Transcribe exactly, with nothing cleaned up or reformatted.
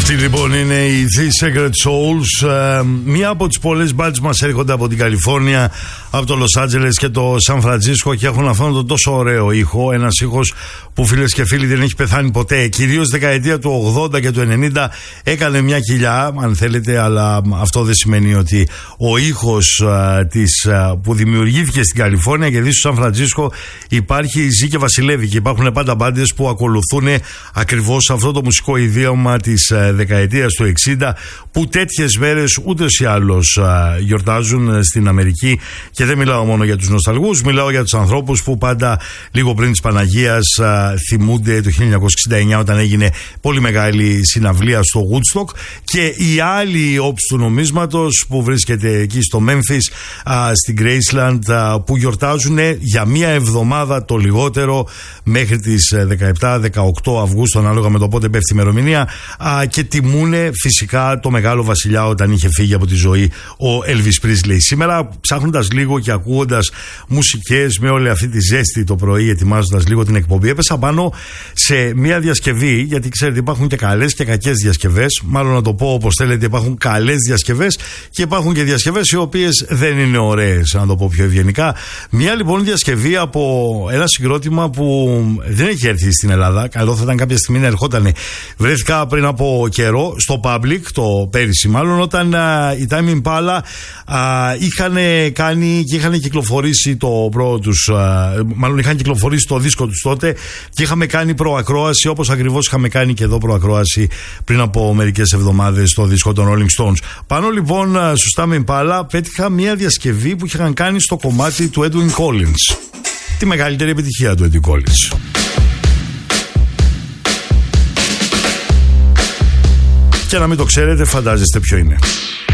Αυτή λοιπόν είναι η The Secret Souls. ε, Μία από τις πολλές μπάντες μας έρχονται από την Καλιφόρνια, από το Λος Άντζελες και το Σαν Φραντζίσκο και έχουν αυτόν τον τόσο ωραίο ήχο. Ένας ήχος που, φίλες και φίλοι, δεν έχει πεθάνει ποτέ. Κυρίως δεκαετία του ογδόντα και του ενενήντα έκανε μια κοιλιά, αν θέλετε, αλλά αυτό δεν σημαίνει ότι ο ήχος α, της, α, που δημιουργήθηκε στην Καλιφόρνια και δει στο Σαν Φραντζίσκο υπάρχει, ζει και βασιλεύει. Και υπάρχουν πάντα μπάντες που ακολουθούν ακριβώς αυτό το μουσικό ιδίωμα της α, δεκαετίας του εξήντα, που τέτοιες μέρες ούτως ή άλλως α, γιορτάζουν στην Αμερική. Και δεν μιλάω μόνο για τους νοσταλγούς, μιλάω για τους ανθρώπους που πάντα λίγο πριν της Παναγίας α, θυμούνται το χίλια εννιακόσια εξήντα εννιά, όταν έγινε πολύ μεγάλη συναυλία στο Woodstock, και η άλλη όψη του νομίσματος που βρίσκεται εκεί στο Memphis, α, στην Graceland, α, που γιορτάζουν για μία εβδομάδα το λιγότερο μέχρι τις δεκαεπτά δεκαοκτώ Αυγούστου, ανάλογα με το πότε πέφτει η ημερομηνία, α, και τιμούνε φυσικά το μεγάλο βασιλιά όταν είχε φύγει από τη ζωή ο Elvis Presley. Σήμερα, ψάχνοντας λίγο και ακούγοντας μουσικές με όλη αυτή τη ζέστη το πρωί, ετοιμάζοντας λίγο την εκπομπή, έπεσα πάνω σε μια διασκευή, γιατί ξέρετε υπάρχουν και καλές και κακές διασκευές. Μάλλον να το πω όπως θέλετε, υπάρχουν καλές διασκευές και υπάρχουν και διασκευές οι οποίες δεν είναι ωραίες, να το πω πιο ευγενικά. Μια λοιπόν διασκευή από ένα συγκρότημα που δεν έχει έρθει στην Ελλάδα. Καλό θα ήταν κάποια στιγμή να ερχόταν. Βρέθηκα πριν από καιρό στο Public, το πέρυσι μάλλον, όταν α, οι Tame Impala είχαν κάνει και είχαν κυκλοφορήσει το πρώτο τους, α, μάλλον είχαν κυκλοφορήσει το δίσκο τους τότε και είχαμε κάνει προακρόαση, όπως ακριβώς είχαμε κάνει και εδώ προακρόαση πριν από μερικές εβδομάδες στο δίσκο των Rolling Stones. Πάνω λοιπόν στους Tame Impala πέτυχα μια διασκευή που είχαν κάνει στο κομμάτι του Edwyn Collins, τη μεγαλύτερη επιτυχία του Edwyn Collins. Και να μην το ξέρετε, φαντάζεστε ποιο είναι.